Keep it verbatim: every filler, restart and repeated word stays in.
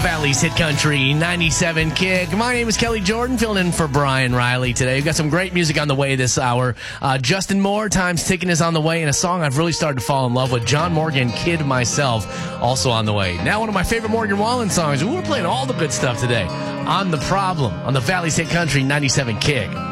Valley's Hit Country ninety-seven Kick. My name is Kelly Jordan, filling in for Brian Riley today. We've got some great music on the way this hour. Uh, Justin Moore, Time's Ticking, is on the way, and a song I've really started to fall in love with, John Morgan, Kid Myself, also on the way. Now one of my favorite Morgan Wallen songs. We're playing all the good stuff today on The Problem on the Valley's Hit Country ninety-seven Kick.